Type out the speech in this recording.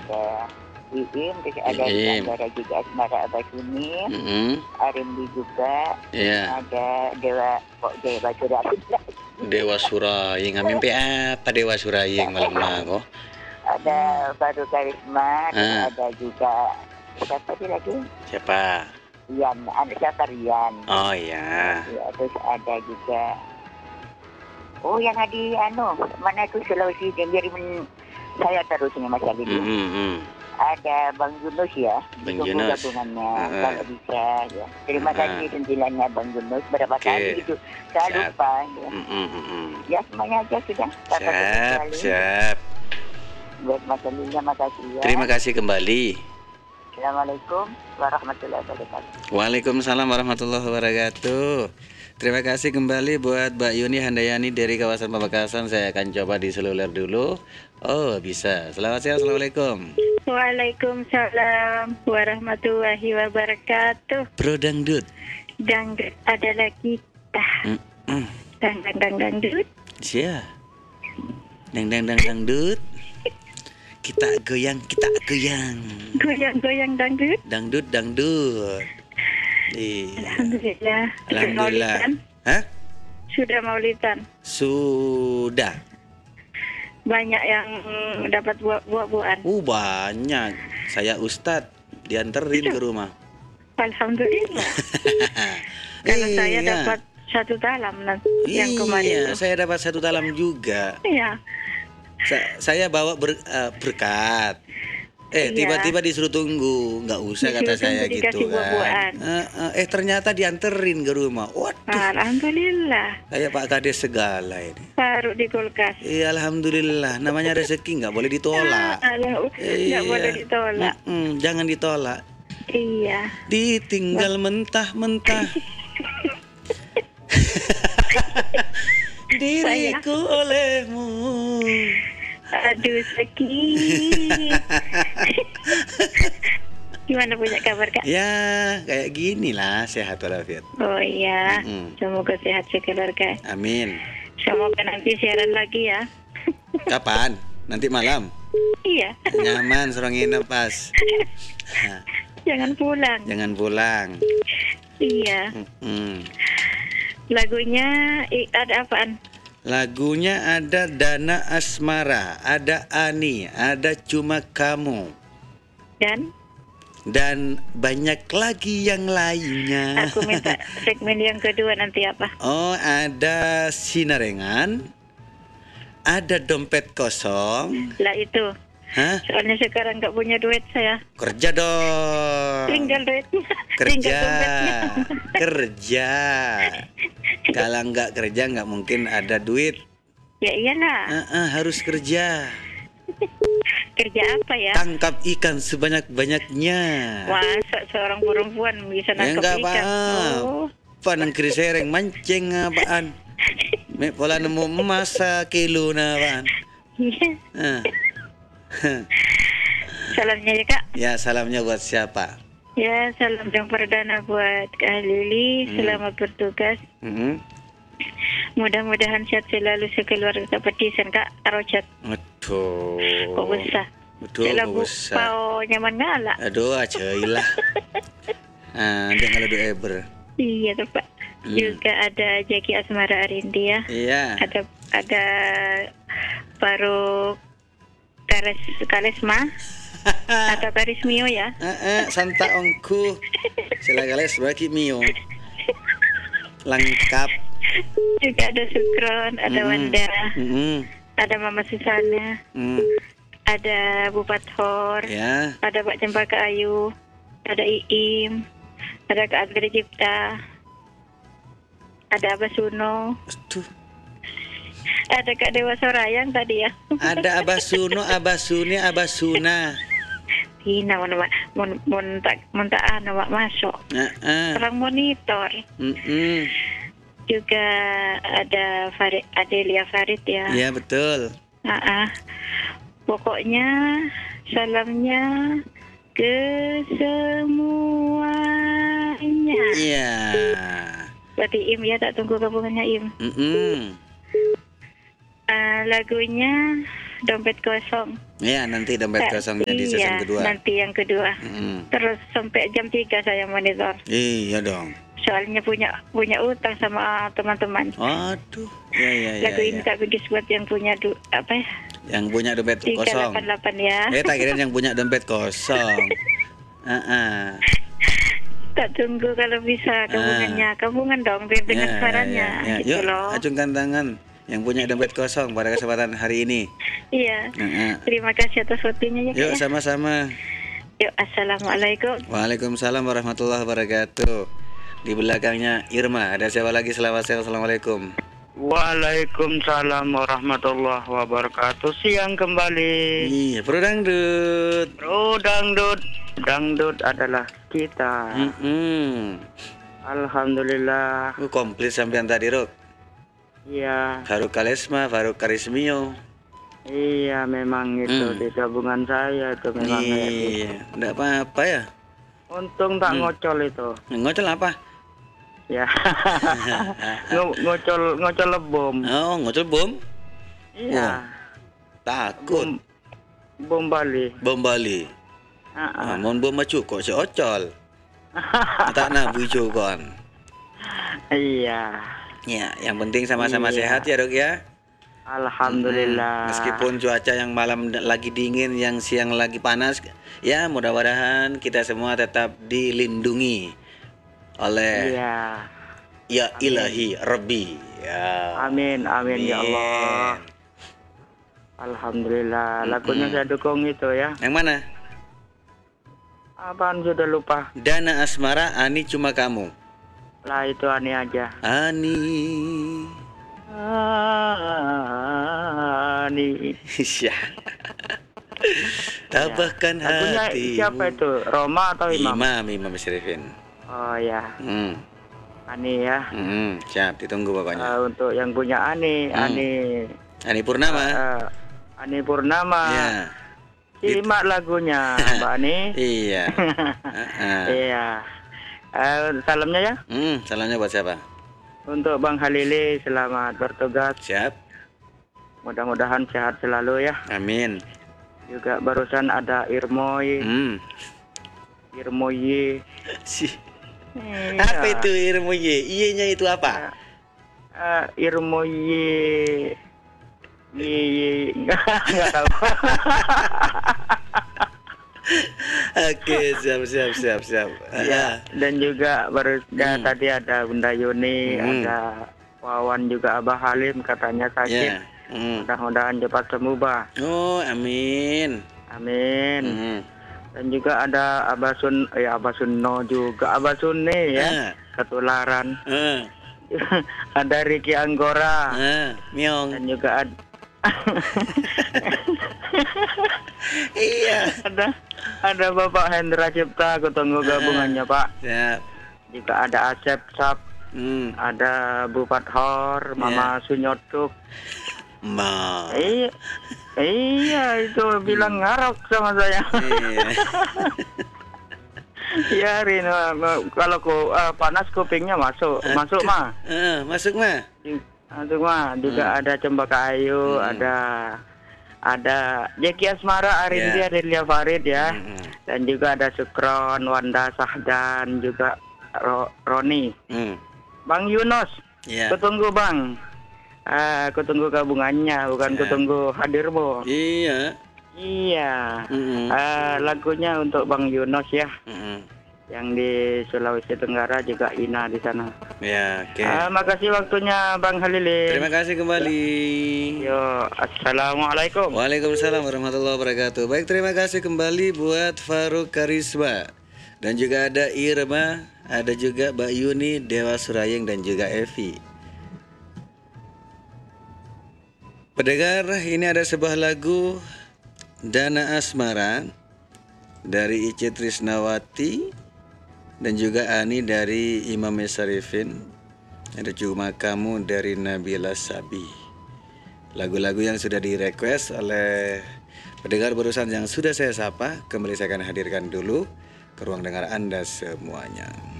ada Iim, terus ada di Iim. antara juga Asmara Abasuni, Mm-mm. Arimbi juga, Iya. ada Dewa Suraya, Dewa Suraying. Mimpi apa Dewa Suraying malam ko? ada Baru Karisma, terus Ah. ada juga siapa sih lagi? Siapa? Rian, ada siapa Rian? Oh iya. Ya, terus ada juga yang di mana itu Sulawesi Tenggara saya terus ini Mas Ali. Ada Bang Yunus ya, Bang ditunggu Yunus. gabungannya kalau bisa ya. Terima kasih sentilannya Bang Yunus berapa Oke. kali itu saya Siap. lupa ya. Ya semuanya aja sudah. Siap. Buat Mas Alinya makasih ya. Terima kasih kembali. Assalamualaikum warahmatullahi wabarakatuh. Waalaikumsalam warahmatullahi wabarakatuh. Terima kasih kembali buat Mbak Yuni Handayani dari kawasan Pamekasan. Saya akan coba di seluler dulu. Oh bisa. Selamat siang. Assalamualaikum. Waalaikumsalam warahmatullahi wabarakatuh. Bro Dangdut. Dangdut adalah kita. Dangdut. Siap. Dangdut. Kita goyang. Goyang dangdut. Dangdut. Iya. Alhamdulillah. Hah? Sudah maulidan. Sudah. Banyak yang dapat buah-buahan. Banyak. Saya Ustadz dianterin ke rumah. Alhamdulillah. Kalau saya dapat 1 talam yang kemarin. Iya, saya dapat 1 talam juga. Iya. Saya bawa berkat. Tiba-tiba disuruh tunggu, nggak usah kata saya gitu kan. Ternyata dianterin ke rumah. Waduh. Alhamdulillah. Kayak Pak Kades segala ini. Taruh di kulkas. Iya, alhamdulillah. Namanya rezeki nggak boleh ditolak. Nggak boleh ditolak. Jangan ditolak. Iya. Ditinggal mentah-mentah. Diriku olehmu. Aduh sakit. Gimana punya kabar Kak? Ya kayak gini lah, sehat walafiat. Oh iya. Semoga sehat sekeluarga. Amin. Semoga nanti siaran lagi ya. Kapan? Nanti malam? Iya. Nyaman, suruh nginep pas. Jangan pulang. Iya. Lagunya ada apaan? Lagunya ada Dana Asmara, ada Ani, ada Cuma Kamu. Dan banyak lagi yang lainnya. Aku minta segmen yang kedua nanti apa? Ada Sinarengan, ada Dompet Kosong. Lah itu. Hah? Soalnya sekarang nggak punya duit saya. Kerja dong. Tinggal duitnya. Kerja. Kalau nggak kerja nggak mungkin ada duit. Ya iyalah. Harus kerja. Kerja apa ya? Tangkap ikan sebanyak-banyaknya. Masa seorang perempuan bisa nangkap ikan? Panang krisereng mancing apaan? Pola nemu emas kilo na apaan? Salamnya ya Kak. Ya salamnya buat siapa? Ya salam yang perdana buat Kak Lili. Selamat bertugas. Mudah-mudahan sehat selalu sekeluarga Kak Petisan Kak Arochat. Aduh. Kok besar? Betul, kok besar. Pau nyaman ngala. Aduh, acailah. Dia kalau do eber. Iya tuh Pak. Juga ada Jaki Asmara Arindia. Iya. Ada Baru Karesma atau Karismio ya. Santa ongku. Sila kales bagi Mio. Lengkap. Juga ada Sukron, ada Wanda, ada Mama Susana, ada Bupat Hor, ada Pak Cempaka Ayu, ada Iim, ada Kak Agri Cipta, ada Abah Suno, ada Kak Dewa Sorayang tadi ya. Ada Abah Suno, Abah Suni, Abah Suna. Hina nama masuk. Orang monitor. Juga ada Adelia Farid ya. Iya betul. Pokoknya salamnya ke semuanya. Iya. Berarti Im ya, tak tunggu gabungannya Im. Lagunya dompet kosong. Ya, nanti dompet kosongnya di season kedua. Nanti yang kedua. Terus sampai jam 3 saya monitor. Iya dong. Soalnya punya utang sama teman-teman. Aduh, ya. Lagu ini tak bigis buat yang punya apa ya? Yang punya dompet kosong. 388 ya. Tak kirain yang punya dompet kosong. Tak tunggu kalau bisa kabungan dong dengan suaranya. Gitu Yuk, loh. acungkan tangan yang punya dompet kosong pada kesempatan hari ini. Iya. Terima kasih atas waktunya ya. Yuk, sama-sama. Yuk, assalamualaikum. Waalaikumsalam warahmatullahi wabarakatuh. Di belakangnya Irma, ada siapa lagi? Selamat siang, assalamualaikum. Waalaikumsalam warahmatullahi wabarakatuh. Siang kembali. Iya, Bro Dangdut. Bro Dangdut. Dangdut adalah kita. Alhamdulillah. Komplit sampean tadi, Rok. Iya. Faruk Kalesma, Faruk Karismio. Iya, memang itu di tabungan saya itu memang. Iya, enggak apa-apa ya. Untung tak ngocol itu. Ngocol apa? Ya. ngocol lebom. Oh, ngocol bom? Iya. Takut. Bom Bali. Bom Bali. Mon bom macu kok si ocol. Tak nabu kon. Iya. Ya, yang penting sama-sama sehat ya, Dok ya. Alhamdulillah. Meskipun cuaca yang malam lagi dingin, yang siang lagi panas, ya mudah-mudahan kita semua tetap dilindungi oleh ya Ilahi Rabbi. Ya. Amin, ya Allah. Alhamdulillah. Lagunya saya dukung itu ya. Yang mana? Apaan sudah lupa? Dana Asmara, Ani Cuma Kamu. Lah itu Ani aja. Ani. Tabahkan hati. Siapa itu? Roma atau Imam? Imam Syarifin. Oh ya. Ani ya. Siap, ditunggu pokoknya. Untuk yang punya Ani Purnama. Ani Purnama. Ya. Simak lagunya, Mbak Ani. Iya. Iya. Salamnya ya? Salamnya buat siapa? Untuk Bang Halili, selamat bertugas. Siap. Mudah-mudahan sehat selalu ya. Amin. Juga barusan ada Irmoy. Irmoy. Apa itu Irmoy? Iye-nya itu apa? Irmoy. Enggak tahu. Oke, siap. Ya, dan juga tadi ada Bunda Yuni, ada Wawan juga Abah Halim katanya sakit. Mudah-mudahan cepat sembuh, Bah. Oh, amin. Dan juga ada Abah Sunno juga, Abah Sunni ya, ketularan. Ada Ricky Anggora. Miong. Dan juga iya. Ada Bapak Hendra Cipta, aku tunggu gabungannya, Pak. Siap. Juga ada Asep Sap. Ada Bu Fathor, Mama Sunyotuk. Iya, itu bilang ngarok sama saya. Iya, Rino, kalau panas kupingnya masuk mah. Masuk mah. Juga ada Cempaka Ayu, ada Jeki Asmara, Arindia Farid ya. Dan juga ada Sukron, Wanda Sahdan, juga Roni. Bang Yunus. Kutunggu, Bang. Kutunggu gabungannya, bukan kutunggu hadirmu. Iya. Lagunya untuk Bang Yunus ya. Yang di Sulawesi Tenggara, juga Ina di sana. Ya, oke. Makasih waktunya Bang Halili. Terima kasih kembali. Yo, assalamualaikum. Waalaikumsalam warahmatullahi wabarakatuh. Baik, terima kasih kembali buat Faruk Karisma. Dan juga ada Irma, ada juga Mbak Yuni, Dewa Surayeng, dan juga Evi. Pendengar, ini ada sebuah lagu Dana Asmara dari Ice Trisnawati dan juga Ani dari Imam Syarifin. Ada Cuma Kamu dari Nabila Sabi. Lagu-lagu yang sudah di-request oleh pendengar barusan yang sudah saya sapa, kembali saya akan hadirkan dulu ke ruang dengar Anda semuanya.